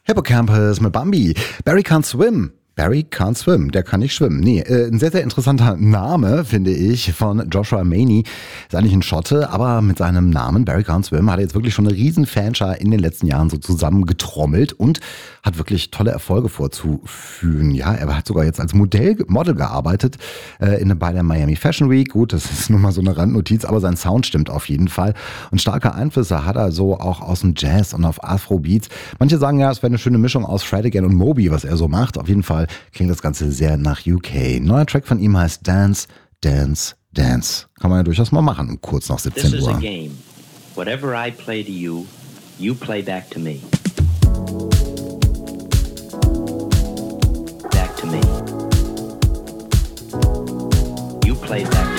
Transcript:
Hippocampus mit Bambi. Barry Can't Swim. Barry Can't Swim, der kann nicht schwimmen. Nee, ein sehr, sehr interessanter Name, finde ich, von Joshua Maney. Ist eigentlich ein Schotte, aber mit seinem Namen Barry Can't Swim hat er jetzt wirklich schon eine riesen Fanschar in den letzten Jahren so zusammengetrommelt und hat wirklich tolle Erfolge vorzuführen. Ja, er hat sogar jetzt als Model gearbeitet bei der Miami Fashion Week. Gut, das ist nun mal so eine Randnotiz, aber sein Sound stimmt auf jeden Fall. Und starke Einflüsse hat er so auch aus dem Jazz und auf Afrobeats. Manche sagen ja, es wäre eine schöne Mischung aus Fred Again und Moby, was er so macht. Auf jeden Fall klingt das Ganze sehr nach UK. Neuer Track von ihm heißt Dance, Dance, Dance. Kann man ja durchaus mal machen, kurz nach 17 Uhr. This is a game. Whatever I play to you, you play back to me. Back to me. You play back